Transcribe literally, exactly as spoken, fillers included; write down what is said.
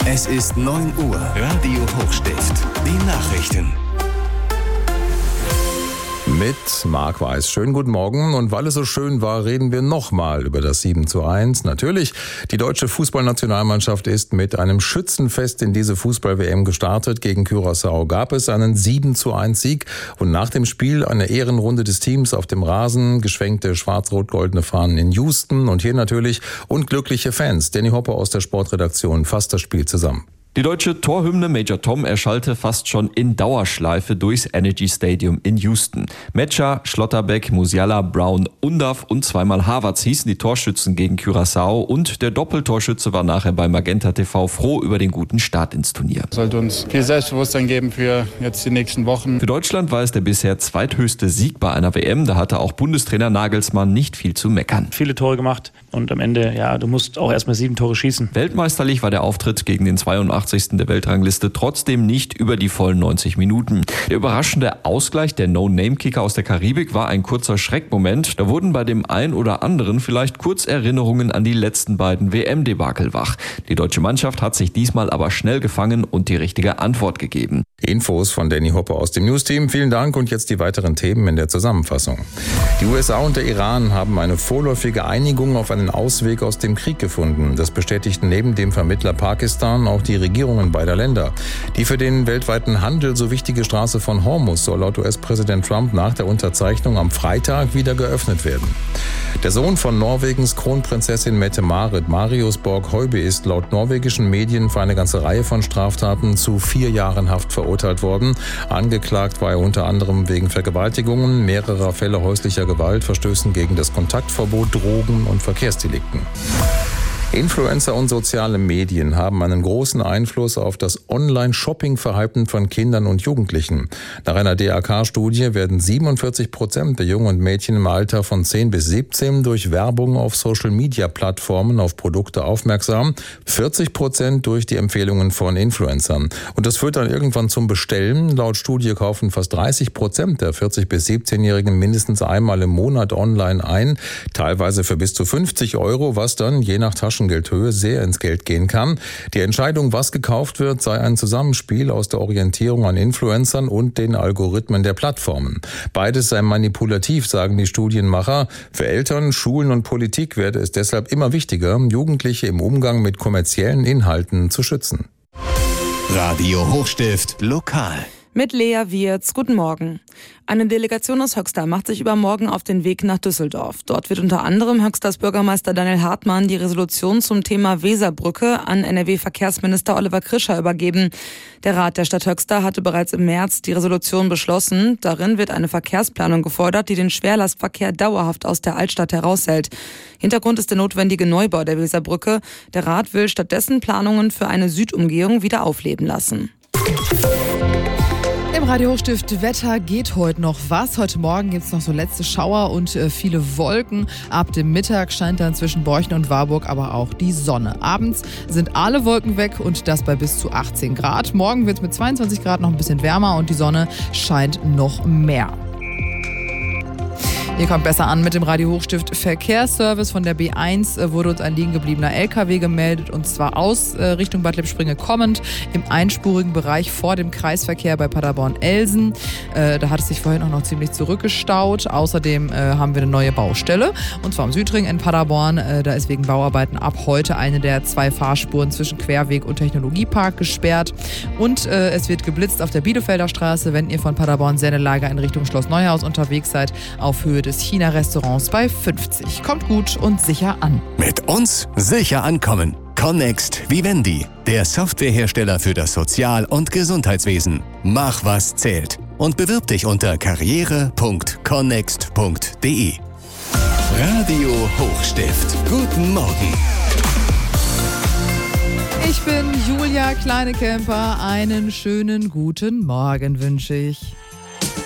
Es ist neun Uhr. Radio Hochstift. Die Nachrichten. Mit Marc Weiß. Schönen guten Morgen. Und weil es so schön war, reden wir nochmal über das sieben zu eins. Natürlich, die deutsche Fußballnationalmannschaft ist mit einem Schützenfest in diese Fußball-W M gestartet. Gegen Curaçao gab es einen sieben zu eins Sieg und nach dem Spiel eine Ehrenrunde des Teams auf dem Rasen, geschwenkte schwarz-rot-goldene Fahnen in Houston und hier natürlich unglückliche Fans. Danny Hopper aus der Sportredaktion fasst das Spiel zusammen. Die deutsche Torhymne Major Tom erschallte fast schon in Dauerschleife durchs Energy Stadium in Houston. Metscher, Schlotterbeck, Musiala, Brown, Undav und zweimal Havertz hießen die Torschützen gegen Curaçao und der Doppeltorschütze war nachher bei Magenta T V froh über den guten Start ins Turnier. Es sollte uns viel Selbstbewusstsein geben für jetzt die nächsten Wochen. Für Deutschland war es der bisher zweithöchste Sieg bei einer W M. Da hatte auch Bundestrainer Nagelsmann nicht viel zu meckern. Viele Tore gemacht und am Ende, ja, du musst auch erstmal sieben Tore schießen. Weltmeisterlich war der Auftritt gegen den zweiundachtzigsten der Weltrangliste trotzdem nicht über die vollen neunzig Minuten. Der überraschende Ausgleich der No-Name-Kicker aus der Karibik war ein kurzer Schreckmoment. Da wurden bei dem ein oder anderen vielleicht kurz Erinnerungen an die letzten beiden W M-Debakel wach. Die deutsche Mannschaft hat sich diesmal aber schnell gefangen und die richtige Antwort gegeben. Infos von Danny Hopper aus dem News-Team. Vielen Dank und jetzt die weiteren Themen in der Zusammenfassung. Die U S A und der Iran haben eine vorläufige Einigung auf einen Ausweg aus dem Krieg gefunden. Das bestätigten neben dem Vermittler Pakistan auch die Regierungen beider Länder. Die für den weltweiten Handel so wichtige Straße von Hormuz soll laut U S-Präsident Trump nach der Unterzeichnung am Freitag wieder geöffnet werden. Der Sohn von Norwegens Kronprinzessin Mette-Marit, Marius Borg-Høiby, ist laut norwegischen Medien für eine ganze Reihe von Straftaten zu vier Jahren Haft verurteilt worden. Angeklagt war er unter anderem wegen Vergewaltigungen, mehrerer Fälle häuslicher Gewalt, Verstößen gegen das Kontaktverbot, Drogen und Verkehrsdelikten. Influencer und soziale Medien haben einen großen Einfluss auf das Online-Shopping-Verhalten von Kindern und Jugendlichen. Nach einer D A K-Studie werden siebenundvierzig Prozent der Jungen und Mädchen im Alter von zehn bis siebzehn durch Werbung auf Social-Media-Plattformen auf Produkte aufmerksam, vierzig Prozent durch die Empfehlungen von Influencern. Und das führt dann irgendwann zum Bestellen. Laut Studie kaufen fast dreißig Prozent der vierzig bis siebzehnjährigen mindestens einmal im Monat online ein, teilweise für bis zu fünfzig Euro, was dann je nach Taschen Geldhöhe sehr ins Geld gehen kann. Die Entscheidung, was gekauft wird, sei ein Zusammenspiel aus der Orientierung an Influencern und den Algorithmen der Plattformen. Beides sei manipulativ, sagen die Studienmacher. Für Eltern, Schulen und Politik werde es deshalb immer wichtiger, Jugendliche im Umgang mit kommerziellen Inhalten zu schützen. Radio Hochstift lokal. Mit Lea Wirz. Guten Morgen. Eine Delegation aus Höxter macht sich übermorgen auf den Weg nach Düsseldorf. Dort wird unter anderem Höxters Bürgermeister Daniel Hartmann die Resolution zum Thema Weserbrücke an N R W-Verkehrsminister Oliver Krischer übergeben. Der Rat der Stadt Höxter hatte bereits im März die Resolution beschlossen. Darin wird eine Verkehrsplanung gefordert, die den Schwerlastverkehr dauerhaft aus der Altstadt heraushält. Hintergrund ist der notwendige Neubau der Weserbrücke. Der Rat will stattdessen Planungen für eine Südumgehung wieder aufleben lassen. Im Radio Hochstift Wetter geht heute noch was. Heute Morgen gibt es noch so letzte Schauer und äh, viele Wolken. Ab dem Mittag scheint dann zwischen Borchen und Warburg aber auch die Sonne. Abends sind alle Wolken weg und das bei bis zu achtzehn Grad. Morgen wird es mit zweiundzwanzig Grad noch ein bisschen wärmer und die Sonne scheint noch mehr. Ihr kommt besser an mit dem Radio Hochstift Verkehrsservice. Von der B eins wurde uns ein liegen gebliebener L K W gemeldet und zwar aus äh, Richtung Bad Lippspringe kommend im einspurigen Bereich vor dem Kreisverkehr bei Paderborn-Elsen. Äh, da hat es sich vorhin auch noch ziemlich zurückgestaut. Außerdem äh, haben wir eine neue Baustelle und zwar am Südring in Paderborn. Äh, da ist wegen Bauarbeiten ab heute eine der zwei Fahrspuren zwischen Querweg und Technologiepark gesperrt und äh, es wird geblitzt auf der Bielefelder Straße, wenn ihr von Paderborn-Sennelager in Richtung Schloss Neuhaus unterwegs seid, auf Höhe des China-Restaurants bei fünfzig. Kommt gut und sicher an. Mit uns sicher ankommen. Connext Vivendi, der Softwarehersteller für das Sozial- und Gesundheitswesen. Mach, was zählt. Und bewirb dich unter karriere punkt connext punkt de. Radio Hochstift. Guten Morgen. Ich bin Julia Kleinekemper. Einen schönen guten Morgen wünsche ich.